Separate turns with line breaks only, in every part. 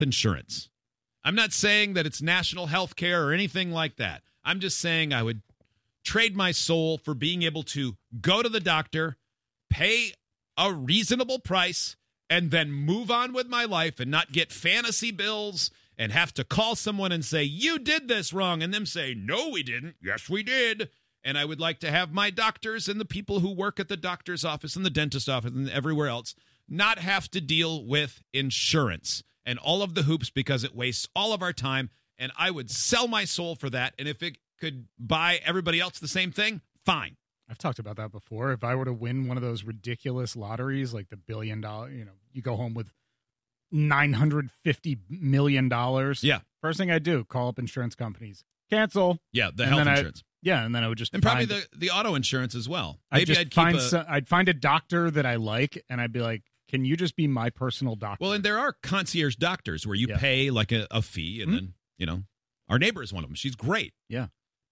insurance. I'm not saying that it's national health care or anything like that. I'm just saying I would trade my soul for being able to go to the doctor, pay a reasonable price, and then move on with my life and not get fantasy bills and have to call someone and say, you did this wrong, and them say, no, we didn't. Yes, we did. And I would like to have my doctors and the people who work at the doctor's office and the dentist office and everywhere else not have to deal with insurance and all of the hoops because it wastes all of our time. And I would sell my soul for that. And if it could buy everybody else the same thing, fine.
I've talked about that before. If I were to win one of those ridiculous lotteries, like the $1 billion, you go home with $950 million.
Yeah.
First thing I do, call up insurance companies. Cancel.
Yeah, the health insurance.
And then I would just
and probably the auto insurance as well. Maybe
I'd find a doctor that I like, and I'd be like, can you just be my personal doctor?
Well, and there are concierge doctors where you pay like a fee, and then, our neighbor is one of them. She's great.
Yeah.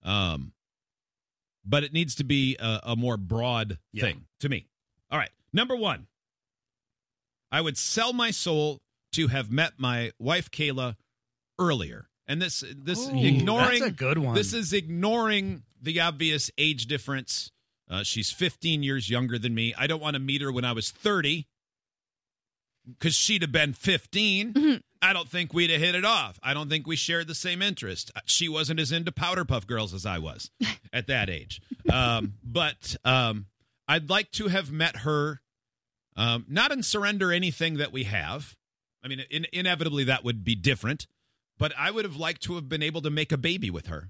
But it needs to be a more broad thing to me. All right. Number one, I would sell my soul to have met my wife, Kayla, earlier. And this ignoring,
that's a good one.
This is ignoring the obvious age difference. She's 15 years younger than me. I don't want to meet her when I was 30 because she'd have been 15. Mm-hmm. I don't think we'd have hit it off. I don't think we shared the same interest. She wasn't as into Powder Puff Girls as I was at that age. But I'd like to have met her, not in surrender anything that we have. I mean, inevitably that would be different. But I would have liked to have been able to make a baby with her.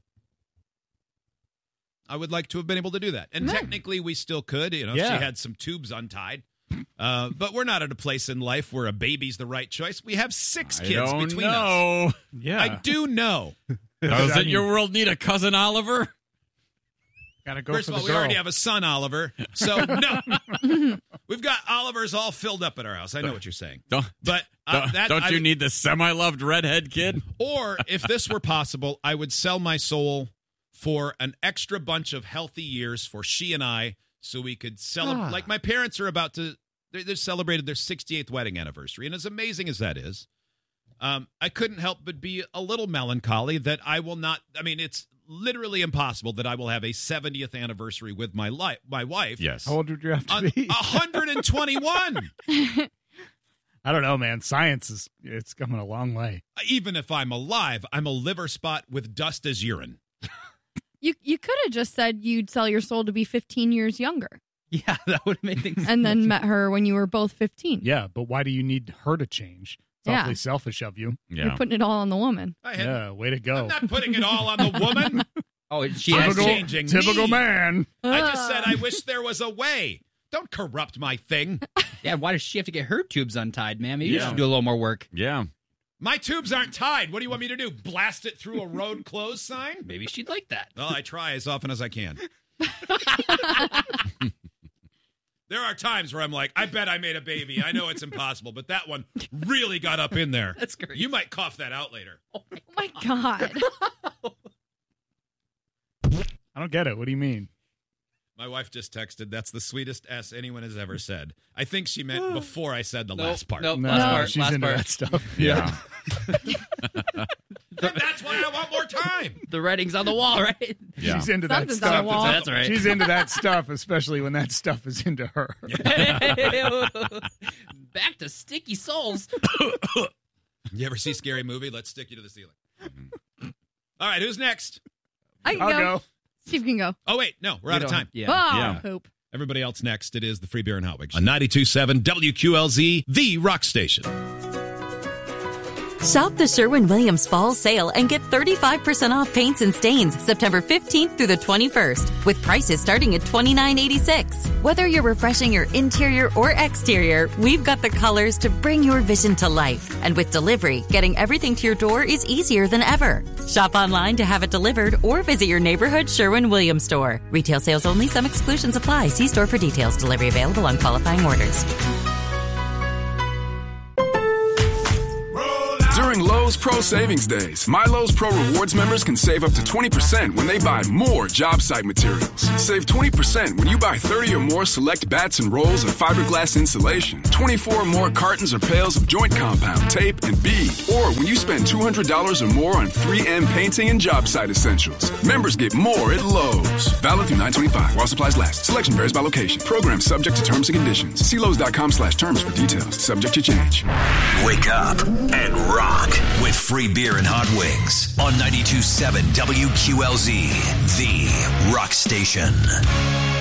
I would like to have been able to do that. And technically we still could. She had some tubes untied. But we're not at a place in life where a baby's the right choice. We have 6 kids between us.
Yeah.
I do know.
Doesn't your world need a cousin Oliver?
Gotta go
First
for
of all,
the
we
girl.
already have a son, Oliver. So, no. We've got Olivers all filled up at our house. I know what you're saying.
Don't you need the semi-loved redhead kid?
Or, if this were possible, I would sell my soul for an extra bunch of healthy years for she and I so we could celebrate. Like, my parents are about to, they celebrated their 68th wedding anniversary. And as amazing as that is, I couldn't help but be a little melancholy that I will not, it's literally impossible that I will have a 70th anniversary with my wife.
Yes.
How old would you have to be?
121.
I don't know, man. Science it's coming a long way.
Even if I'm alive, I'm a liver spot with dust as urine.
You could have just said you'd sell your soul to be 15 years younger.
Yeah, that would have made things.
And then met her when you were both 15.
Yeah, but why do you need her to change? It's awfully selfish of you.
Yeah.
You're putting it all on the woman.
Way to go.
I'm not putting it all on the woman.
Oh, she has
changing
typical
me.
Man.
I just said I wish there was a way. Don't corrupt my thing.
Yeah, why does she have to get her tubes untied, man? Maybe you should do a little more work.
Yeah.
My tubes aren't tied. What do you want me to do? Blast it through a road closed sign?
Maybe she'd like that.
Well, I try as often as I can. There are times where I'm like, I bet I made a baby. I know it's impossible, but that one really got up in there.
That's great.
You might cough that out later.
Oh my God.
I don't get it. What do you mean?
My wife just texted, that's the sweetest S anyone has ever said. I think she meant before I said the last part.
Nope,
No,
last part.
she's
last
into
part.
that stuff.
Yeah.
And that's why I want more time.
The writing's on the wall, right?
Yeah.
She's into that
Something's on
stuff.
the wall.
That's right.
She's into that stuff, especially when that stuff is into her.
Back to Sticky Souls.
You ever see Scary Movie? Let's stick you to the ceiling. All right, who's next?
I can
I'll
go.
go.
Steve can go.
Oh, wait, no, we're out of time.
Yeah.
Oh,
Yeah.
poop.
Everybody else next, it is the Free Beer and Hot Wings. On 92.7 WQLZ, the rock station.
Shop the Sherwin-Williams Fall Sale and get 35% off paints and stains September 15th through the 21st with prices starting at $29.86. Whether you're refreshing your interior or exterior, we've got the colors to bring your vision to life. And with delivery, getting everything to your door is easier than ever. Shop online to have it delivered or visit your neighborhood Sherwin-Williams store. Retail sales only. Some exclusions apply. See store for details. Delivery available on qualifying orders.
During Lowe's Pro Savings Days, My Lowe's Pro Rewards members can save up to 20% when they buy more job site materials. Save 20% when you buy 30 or more select bats and rolls of fiberglass insulation, 24 or more cartons or pails of joint compound, tape, and bead, or when you spend $200 or more on 3M painting and job site essentials. Members get more at Lowe's. Valid through 9/25 while supplies last. Selection varies by location. Program subject to terms and conditions. See Lowe's.com/terms for details. Subject to change.
Wake up and rock with free beer and hot wings on 92.7 WQLZ, the rock station.